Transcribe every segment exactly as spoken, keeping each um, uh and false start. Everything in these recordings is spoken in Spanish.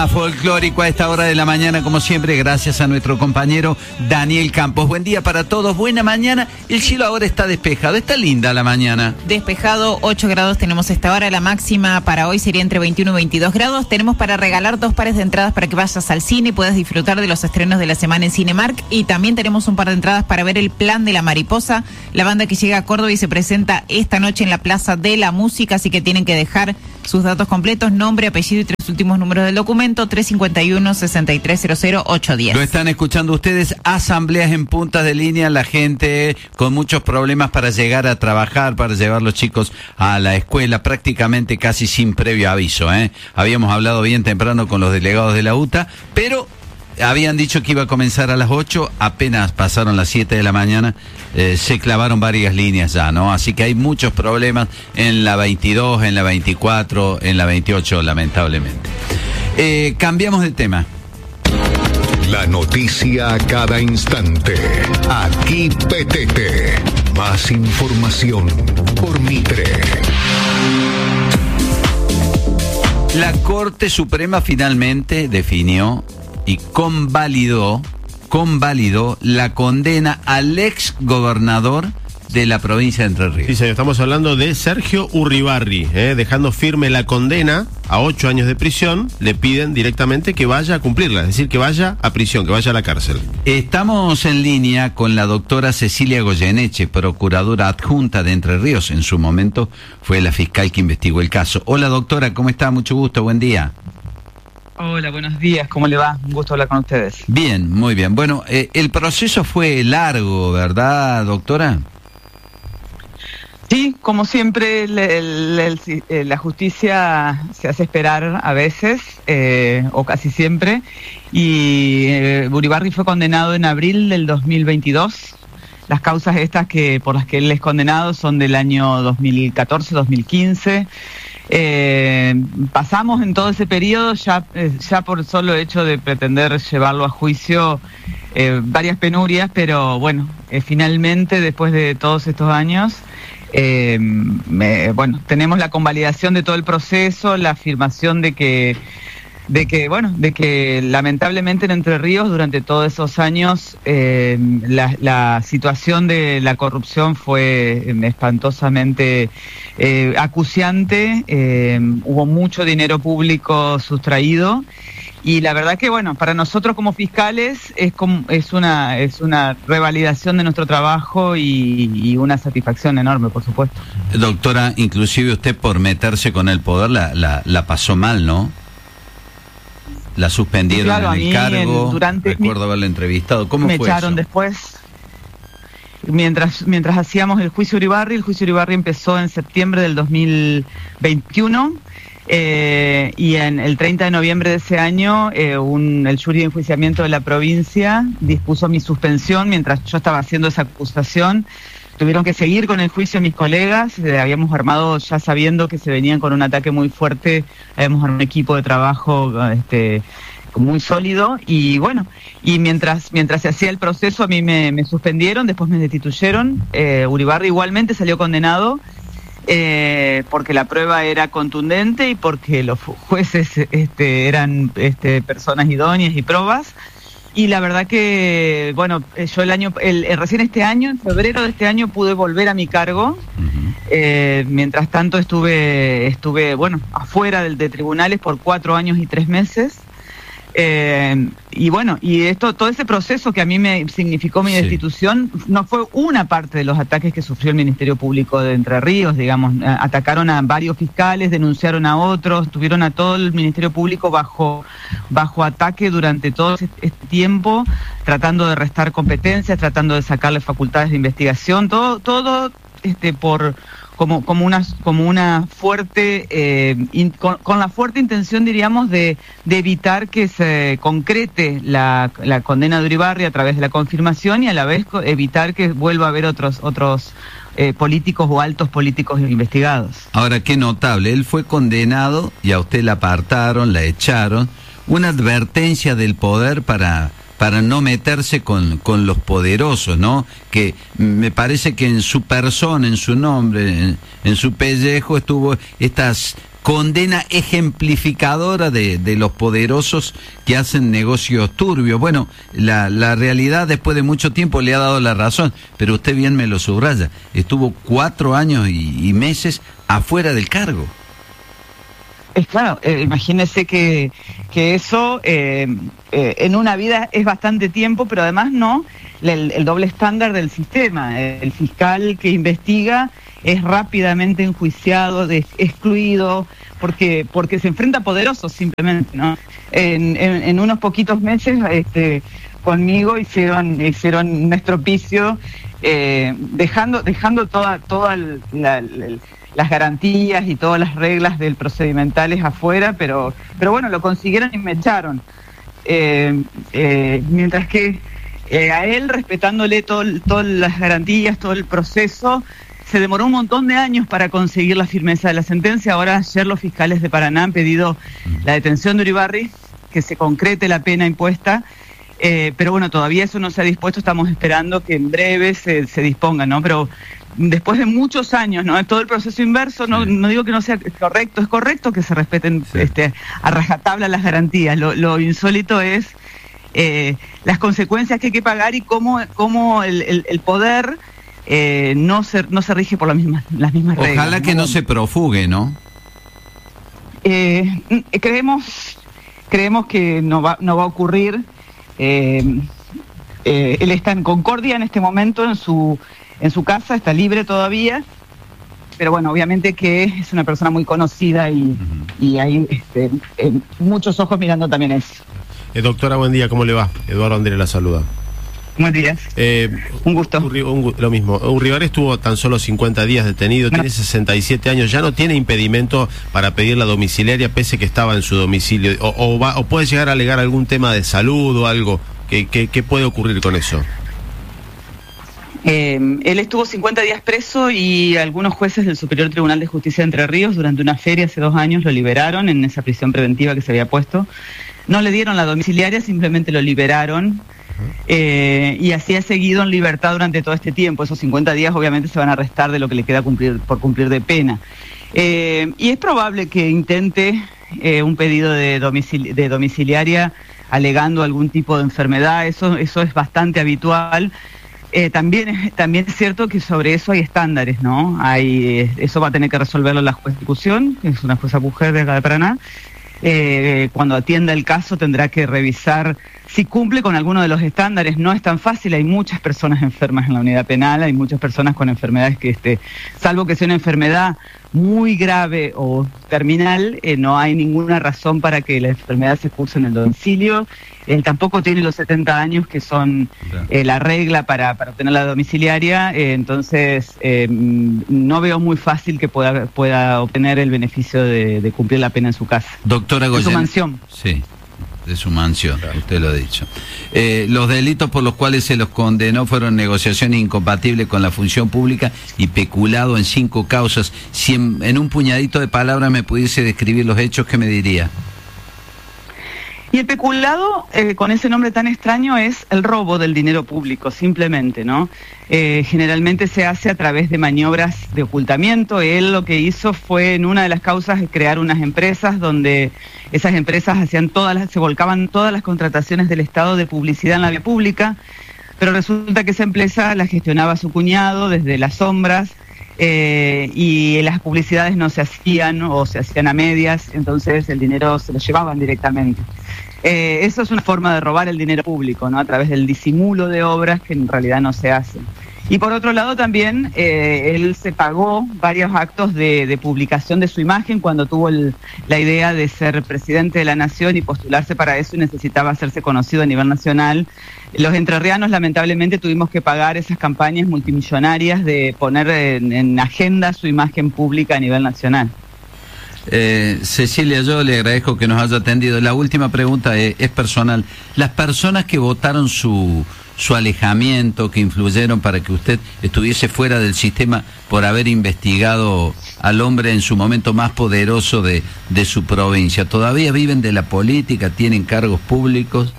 Folclórico a esta hora de la mañana, como siempre, gracias a nuestro compañero Daniel Campos. Buen día para todos, buena mañana. El cielo ahora está despejado, está linda la mañana. Despejado, ocho grados tenemos esta hora. La máxima para hoy sería entre veintiuno y veintidós grados. Tenemos para regalar dos pares de entradas para que vayas al cine y puedas disfrutar de los estrenos de la semana en Cinemark. Y también tenemos un par de entradas para ver El Plan de la Mariposa, la banda que llega a Córdoba y se presenta esta noche en la Plaza de la Música. Así que tienen que dejar sus datos completos, nombre, apellido y tres últimos números del documento. tres cincuenta y uno, sesenta y tres cero cero, ocho diez. Lo están escuchando ustedes, asambleas en puntas de línea, la gente con muchos problemas para llegar a trabajar, para llevar los chicos a la escuela, prácticamente casi sin previo aviso, ¿eh? Habíamos hablado bien temprano con los delegados de la U T A, pero habían dicho que iba a comenzar a las ocho, apenas pasaron las siete de la mañana, eh, se clavaron varias líneas ya, ¿no? Así que hay muchos problemas en la veintidós, en la veinticuatro, en la veintiocho, lamentablemente. Eh, cambiamos de tema. La noticia a cada instante. Aquí P T T. Más información por Mitre. La Corte Suprema finalmente definió y convalidó, convalidó la condena al ex gobernador de la provincia de Entre Ríos. Sí, señor, estamos hablando de Sergio Urribarri, eh, dejando firme la condena a ocho años de prisión. Le piden directamente que vaya a cumplirla, es decir, que vaya a prisión, que vaya a la cárcel. Estamos en línea con la doctora Cecilia Goyeneche, procuradora adjunta de Entre Ríos. En su momento fue la fiscal que investigó el caso. Hola, doctora, ¿cómo está? Mucho gusto, buen día. Hola, buenos días, ¿cómo le va? Un gusto hablar con ustedes. Bien, muy bien. Bueno, eh, el proceso fue largo, ¿verdad, doctora? Sí, como siempre, el, el, el, la justicia se hace esperar a veces, eh, o casi siempre, y eh, Urribarri fue condenado en abril del dos mil veintidós. Las causas estas que por las que él es condenado son del año dos mil catorce, dos mil quince. Eh, pasamos en todo ese periodo, ya, eh, ya por solo hecho de pretender llevarlo a juicio, eh, varias penurias, pero bueno, eh, finalmente, después de todos estos años, eh, me, bueno, tenemos la convalidación de todo el proceso, la afirmación de que, de que, bueno, de que lamentablemente en Entre Ríos durante todos esos años eh, la, la situación de la corrupción fue eh, espantosamente eh, acuciante, eh, hubo mucho dinero público sustraído. Y la verdad que, bueno, para nosotros como fiscales es como, es una es una revalidación de nuestro trabajo y, y una satisfacción enorme, por supuesto. Doctora, inclusive usted por meterse con el poder la, la, la pasó mal, ¿no? La suspendieron, sí, claro, en el cargo, en, durante, recuerdo haberla entrevistado. ¿Cómo me fue echaron eso? Después, mientras mientras hacíamos el juicio Urribarri, el juicio Urribarri empezó en septiembre del dos mil veintiuno. Eh, y en el treinta de noviembre de ese año, eh, un, el jury de enjuiciamiento de la provincia dispuso mi suspensión mientras yo estaba haciendo esa acusación. Tuvieron que seguir con el juicio mis colegas, eh, habíamos armado, ya sabiendo que se venían con un ataque muy fuerte, habíamos armado un equipo de trabajo este, muy sólido, y bueno, y mientras mientras se hacía el proceso a mí me, me suspendieron, después me destituyeron. eh, Urribarri igualmente salió condenado, Eh, porque la prueba era contundente y porque los jueces este, eran este, personas idóneas y probas. Y la verdad que, bueno, yo el año, el, el, recién este año, en febrero de este año, pude volver a mi cargo. Uh-huh. Eh, mientras tanto estuve, estuve, bueno, afuera de, de tribunales por cuatro años y tres meses. Eh, y bueno, y esto, todo ese proceso que a mí me significó mi destitución, sí, no fue una parte de los ataques que sufrió el Ministerio Público de Entre Ríos, digamos, atacaron a varios fiscales, denunciaron a otros, tuvieron a todo el Ministerio Público bajo, bajo ataque durante todo este tiempo, tratando de restar competencias, tratando de sacarle facultades de investigación, todo, todo este por como como una como una fuerte eh, in, con, con la fuerte intención, diríamos, de, de evitar que se concrete la, la condena de Urribarri a través de la confirmación y a la vez evitar que vuelva a haber otros otros eh, políticos o altos políticos investigados. Ahora, qué notable, él fue condenado y a usted la apartaron, la echaron, una advertencia del poder para para no meterse con, con los poderosos, ¿no? Que me parece que en su persona, en su nombre, en, en su pellejo estuvo estas condena ejemplificadora de, de los poderosos que hacen negocios turbios. Bueno, la, la realidad después de mucho tiempo le ha dado la razón, pero usted bien me lo subraya, estuvo cuatro años y, y meses afuera del cargo. Es claro, eh, imagínese que, que eso eh, eh, en una vida es bastante tiempo, pero además no el, el doble estándar del sistema. El fiscal que investiga es rápidamente enjuiciado, de, excluido, porque porque se enfrenta a poderosos simplemente, ¿no? En, en, en unos poquitos meses este, conmigo hicieron hicieron un estropicio, eh, dejando dejando toda toda la, la, las garantías y todas las reglas del procedimentales afuera, pero pero bueno, lo consiguieron y me echaron. Eh, eh, mientras que eh, a él, respetándole todo, todas las garantías, todo el proceso, se demoró un montón de años para conseguir la firmeza de la sentencia. Ahora ayer los fiscales de Paraná han pedido la detención de Uribarri, que se concrete la pena impuesta, eh, pero bueno, todavía eso no se ha dispuesto, estamos esperando que en breve se, se disponga, ¿no? Pero después de muchos años, ¿no? Todo el proceso inverso, no, no digo que no sea correcto, es correcto que se respeten sí. este, a rajatabla las garantías. Lo, lo insólito es eh, las consecuencias que hay que pagar y cómo, cómo el, el, el poder eh, no se no se rige por las mismas, las mismas Ojalá reglas. Ojalá que no, no se profugue, ¿no? Eh, creemos, creemos que no va, no va a ocurrir. Eh, eh, él está en Concordia en este momento, en su en su casa, está libre todavía, pero bueno, obviamente que es una persona muy conocida y, uh-huh. y hay este, eh, muchos ojos mirando también eso. Eh, doctora, buen día, ¿cómo le va? Eduardo Andere la saluda. Buen día. Eh, un gusto. Un, un, lo mismo. Uribarri estuvo tan solo cincuenta días detenido, no. tiene sesenta y siete años, ya no tiene impedimento para pedir la domiciliaria pese que estaba en su domicilio, o, o, va, o puede llegar a alegar algún tema de salud o algo. ¿Qué, qué, qué puede ocurrir con eso? Eh, él estuvo cincuenta días preso y algunos jueces del Superior Tribunal de Justicia de Entre Ríos durante una feria hace dos años lo liberaron en esa prisión preventiva que se había puesto. No le dieron la domiciliaria, simplemente lo liberaron eh, y así ha seguido en libertad durante todo este tiempo. Esos cincuenta días obviamente se van a restar de lo que le queda cumplir, por cumplir de pena. Eh, y es probable que intente eh, un pedido de, domicili- de domiciliaria alegando algún tipo de enfermedad, eso, eso es bastante habitual. Eh, también, es, también es cierto que sobre eso hay estándares, ¿no? Hay, eh, eso va a tener que resolverlo la jueza de ejecución, que es una jueza mujer de acá de Paraná. Eh, cuando atienda el caso tendrá que revisar si cumple con alguno de los estándares. No es tan fácil, hay muchas personas enfermas en la unidad penal, hay muchas personas con enfermedades que, este, salvo que sea una enfermedad muy grave o terminal, eh, no hay ninguna razón para que la enfermedad se curse en el domicilio. Él tampoco tiene los setenta años que son eh, la regla para, para obtener la domiciliaria, eh, entonces eh, no veo muy fácil que pueda, pueda obtener el beneficio de, de cumplir la pena en su casa. Doctora Goyen. En su mansión. Sí, de su mansión, claro. Usted lo ha dicho. Eh, los delitos por los cuales se los condenó fueron negociaciones incompatibles con la función pública y peculado en cinco causas. Si en, en un puñadito de palabras me pudiese describir los hechos, ¿qué me diría? Y el peculado, eh, con ese nombre tan extraño, es el robo del dinero público, simplemente, ¿no? Eh, generalmente se hace a través de maniobras de ocultamiento. Él lo que hizo fue, en una de las causas, crear unas empresas donde esas empresas hacían todas las, se volcaban todas las contrataciones del Estado de publicidad en la vía pública, pero resulta que esa empresa la gestionaba su cuñado desde las sombras, eh, y las publicidades no se hacían o se hacían a medias, entonces el dinero se lo llevaban directamente. Eh, eso es una forma de robar el dinero público, ¿no? A través del disimulo de obras que en realidad no se hacen. Y por otro lado también, eh, él se pagó varios actos de, de publicación de su imagen cuando tuvo el, la idea de ser presidente de la nación y postularse para eso y necesitaba hacerse conocido a nivel nacional. Los entrerrianos lamentablemente tuvimos que pagar esas campañas multimillonarias de poner en, en agenda su imagen pública a nivel nacional. Eh, Cecilia, yo le agradezco que nos haya atendido. La última pregunta es, es personal. Las personas que votaron su, su alejamiento, que influyeron para que usted estuviese fuera del sistema por haber investigado al hombre en su momento más poderoso de, de su provincia, ¿todavía viven de la política, tienen cargos públicos?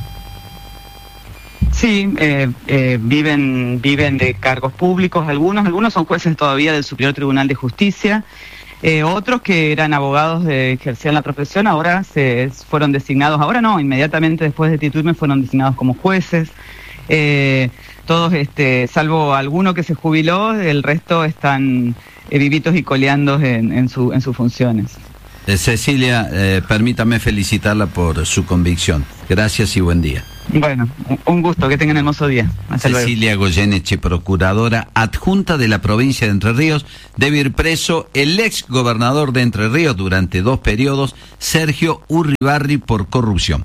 Sí, eh, eh, viven, viven de cargos públicos, algunos, algunos son jueces todavía del Superior Tribunal de Justicia. Eh, otros que eran abogados de ejercían la profesión, ahora se fueron designados, ahora no, inmediatamente después de destituirme fueron designados como jueces. Eh, todos, este, salvo alguno que se jubiló, el resto están eh, vivitos y coleando en, en, su, en sus funciones. Eh, Cecilia, eh, permítame felicitarla por su convicción. Gracias y buen día. Bueno, un gusto, que tengan hermoso día. Hasta Cecilia luego. Goyeneche, procuradora adjunta de la provincia de Entre Ríos, debe ir preso el ex gobernador de Entre Ríos durante dos periodos, Sergio Urribarri, por corrupción.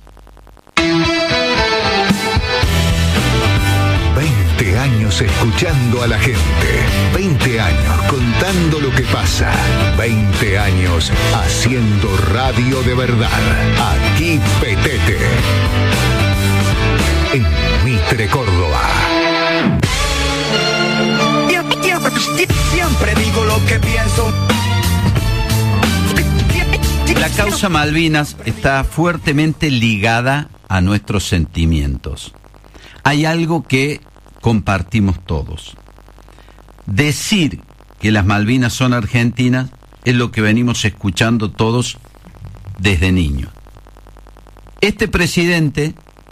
veinte años escuchando a la gente, veinte años contando lo que pasa, veinte años haciendo radio de verdad. Aquí Petete, en Mitre, Córdoba. Siempre digo lo que pienso. La causa Malvinas está fuertemente ligada a nuestros sentimientos. Hay algo que compartimos todos. Decir que las Malvinas son argentinas es lo que venimos escuchando todos desde niños. Este presidente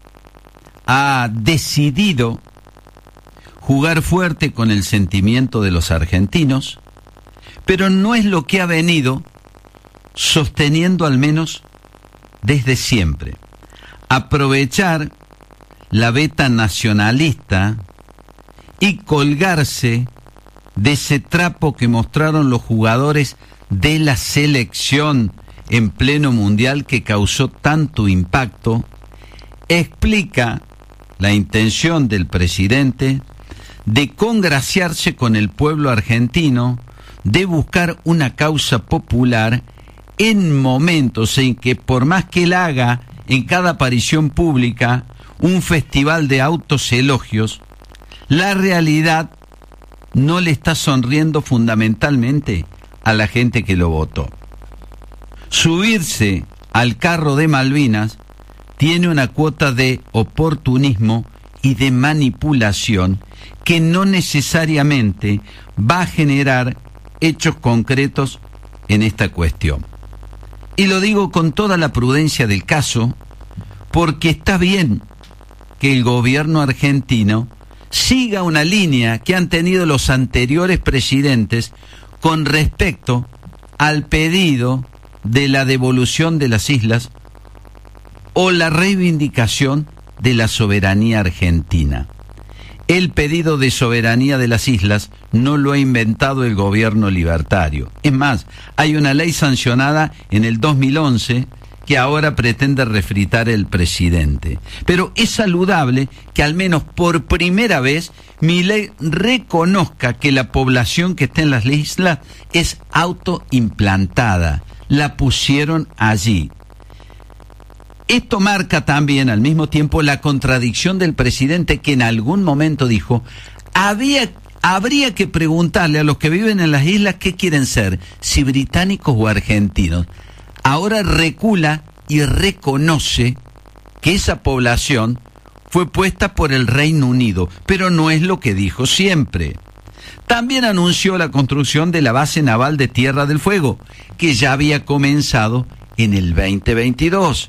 ha decidido jugar fuerte con el sentimiento de los argentinos, pero no es lo que ha venido sosteniendo al menos desde siempre. Aprovechar la beta nacionalista y colgarse de ese trapo que mostraron los jugadores de la selección en pleno mundial que causó tanto impacto, explica la intención del presidente de congraciarse con el pueblo argentino, de buscar una causa popular en momentos en que, por más que él haga en cada aparición pública un festival de autoelogios, la realidad no le está sonriendo fundamentalmente a la gente que lo votó. Subirse al carro de Malvinas tiene una cuota de oportunismo y de manipulación que no necesariamente va a generar hechos concretos en esta cuestión. Y lo digo con toda la prudencia del caso, porque está bien que el gobierno argentino siga una línea que han tenido los anteriores presidentes con respecto al pedido de la devolución de las islas o la reivindicación de la soberanía argentina. El pedido de soberanía de las islas no lo ha inventado el gobierno libertario. Es más, hay una ley sancionada en el dos mil once que ahora pretende refritar el presidente. Pero es saludable que al menos por primera vez Milei reconozca que la población que está en las islas es autoimplantada. La pusieron allí. Esto marca también al mismo tiempo la contradicción del presidente, que en algún momento dijo, había, habría que preguntarle a los que viven en las islas qué quieren ser, si británicos o argentinos. Ahora recula y reconoce que esa población fue puesta por el Reino Unido, pero no es lo que dijo siempre. También anunció la construcción de la base naval de Tierra del Fuego, que ya había comenzado en el veinte veintidós.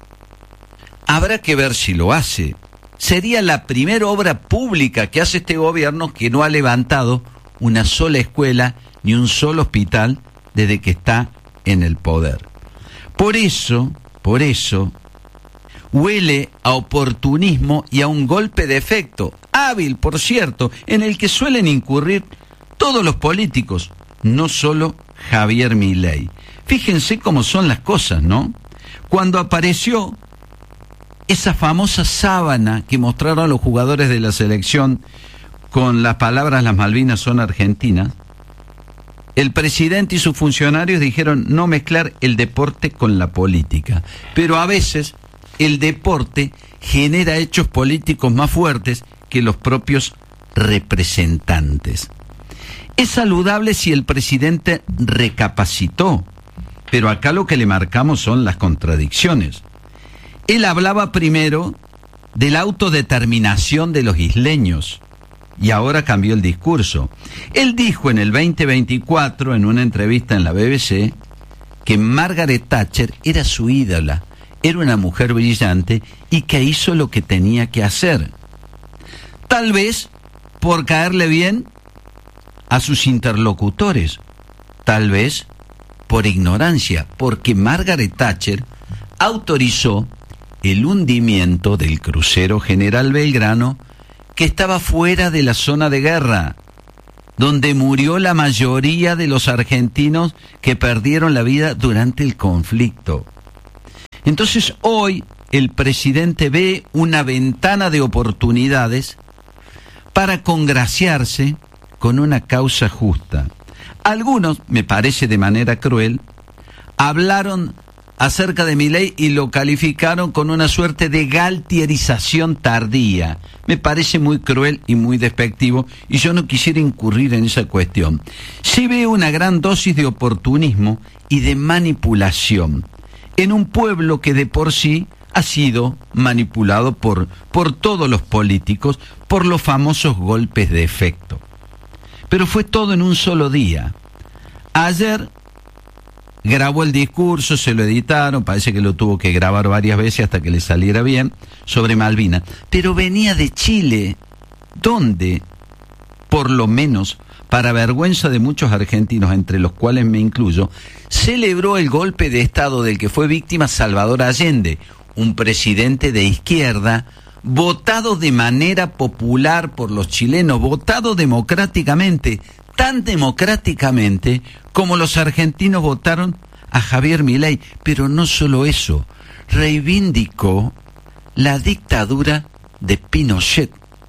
Habrá que ver si lo hace. Sería la primera obra pública que hace este gobierno que no ha levantado una sola escuela ni un solo hospital desde que está en el poder. Por eso, por eso, huele a oportunismo y a un golpe de efecto, hábil, por cierto, en el que suelen incurrir todos los políticos, no solo Javier Milei. Fíjense cómo son las cosas, ¿no? Cuando apareció esa famosa sábana que mostraron los jugadores de la selección con las palabras "las Malvinas son argentinas", el presidente y sus funcionarios dijeron no mezclar el deporte con la política. Pero a veces el deporte genera hechos políticos más fuertes que los propios representantes. Es saludable si el presidente recapacitó, pero acá lo que le marcamos son las contradicciones. Él hablaba primero de la autodeterminación de los isleños, y ahora cambió el discurso. Él dijo en el veinte veinticuatro, en una entrevista en la B B C, que Margaret Thatcher era su ídola, era una mujer brillante y que hizo lo que tenía que hacer. Tal vez por caerle bien a sus interlocutores, tal vez por ignorancia, porque Margaret Thatcher autorizó el hundimiento del crucero General Belgrano, que estaba fuera de la zona de guerra, donde murió la mayoría de los argentinos que perdieron la vida durante el conflicto. Entonces hoy el presidente ve una ventana de oportunidades para congraciarse con una causa justa. Algunos, me parece de manera cruel, hablaron acerca de Milei y lo calificaron con una suerte de galtierización tardía. Me parece muy cruel y muy despectivo, y yo no quisiera incurrir en esa cuestión. Se ve una gran dosis de oportunismo y de manipulación en un pueblo que de por sí ha sido manipulado por, por todos los políticos, por los famosos golpes de efecto. Pero fue todo en un solo día. Ayer grabó el discurso, se lo editaron, parece que lo tuvo que grabar varias veces hasta que le saliera bien, sobre Malvinas. Pero venía de Chile, donde, por lo menos, para vergüenza de muchos argentinos, entre los cuales me incluyo, celebró el golpe de Estado del que fue víctima Salvador Allende, un presidente de izquierda, votado de manera popular por los chilenos, votado democráticamente, tan democráticamente como los argentinos votaron a Javier Milei. Pero no solo eso, reivindicó la dictadura de Pinochet.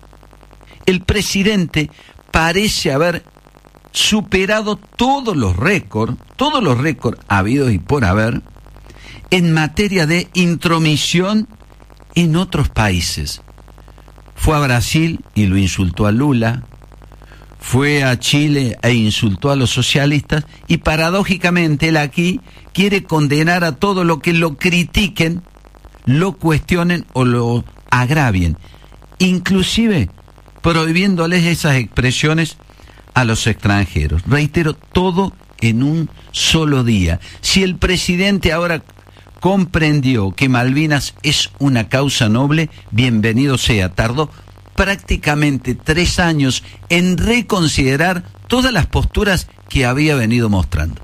El presidente parece haber superado todos los récords, todos los récords habidos y por haber, en materia de intromisión en otros países. Fue a Brasil y lo insultó a Lula, fue a Chile e insultó a los socialistas, y paradójicamente él aquí quiere condenar a todo lo que lo critiquen, lo cuestionen o lo agravien, inclusive prohibiéndoles esas expresiones a los extranjeros. Reitero, todo en un solo día. Si el presidente ahora comprendió que Malvinas es una causa noble, bienvenido sea. Tardó prácticamente tres años en reconsiderar todas las posturas que había venido mostrando.